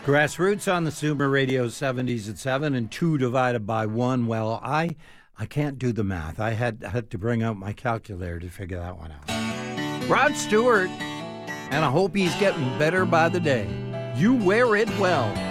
Grassroots on the Zoomer Radio 70s at 7 and 2 divided by 1. Well, I can't do the math. I had to bring out my calculator to figure that one out. Rod Stewart, and I hope he's getting better by the day. You wear it well.